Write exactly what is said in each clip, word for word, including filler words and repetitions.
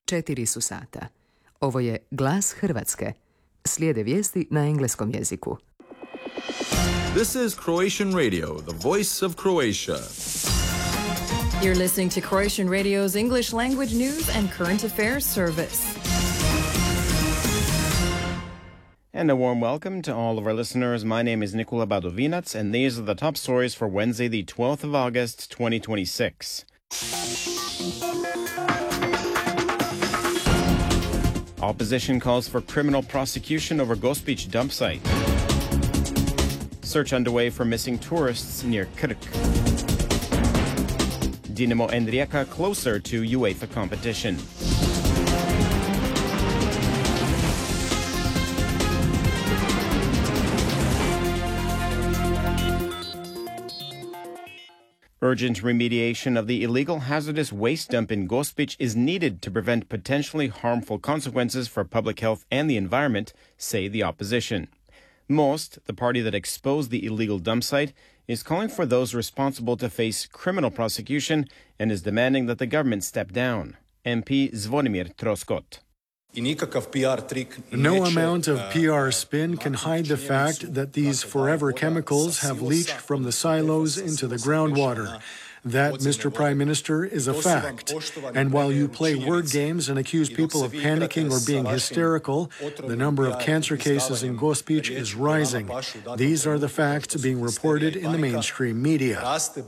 Četiri su sata. Ovo je Glas Hrvatske. Slijede vijesti na engleskom jeziku. This is Croatian Radio, the voice of Croatia. You're listening to Croatian Radio's English language news and current affairs service. And a warm welcome to all of our listeners. My name is Nikola Badovinac, and these are the top stories for Wednesday, the twelfth of August, twenty twenty-six. Opposition calls for criminal prosecution over Gospić dump site. Search underway for missing tourists near Krk. Dinamo and Rijeka closer to UEFA competition. Urgent remediation of the illegal hazardous waste dump in Gospić is needed to prevent potentially harmful consequences for public health and the environment, say the opposition. Most, the party that exposed the illegal dump site, is calling for those responsible to face criminal prosecution and is demanding that the government step down. M P Zvonimir Troskot. No amount of P R spin can hide the fact that these forever chemicals have leached from the silos into the groundwater. That, Mister Prime Minister, is a fact. And while you play word games and accuse people of panicking or being hysterical, the number of cancer cases in Gospić is rising. These are the facts being reported in the mainstream media.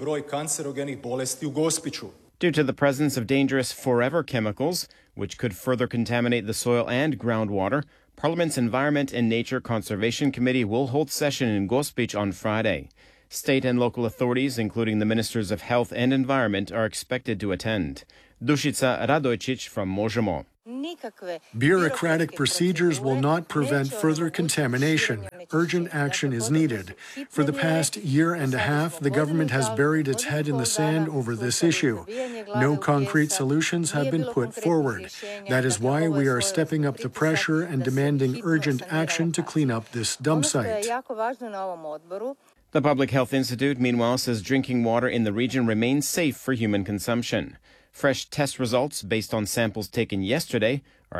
Due to the presence of dangerous forever chemicals, which could further contaminate the soil and groundwater, Parliament's Environment and Nature Conservation Committee will hold session in Gospić on Friday. State and local authorities, including the Ministers of Health and Environment, are expected to attend. Dušica Radojčić from Možemo. Bureaucratic procedures will not prevent further contamination. Urgent action is needed. For the past year and a half, the government has buried its head in the sand over this issue. No concrete solutions have been put forward. That is why we are stepping up the pressure and demanding urgent action to clean up this dump site. The Public Health Institute, meanwhile, says drinking water in the region remains safe for human consumption. Fresh test results based on samples taken yesterday are